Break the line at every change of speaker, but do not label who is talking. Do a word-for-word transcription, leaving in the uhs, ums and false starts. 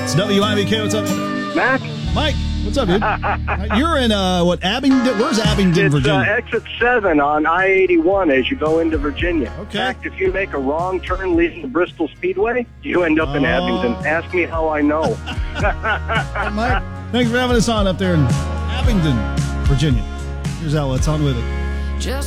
It's W I B K. What's up,
Mac?
Mike? What's up, dude? You're in, uh, what, Abingdon? Where's Abingdon,
It's
Virginia?
uh, exit seven on I eighty-one as you go into Virginia.
Okay.
In fact, if you make a wrong turn leading to Bristol Speedway, you end up in
Oh.
Abingdon. Ask me how I know.
Hey, Mike, thanks for having us on up there in Abingdon, Virginia. Here's Outlet's on with it.
Just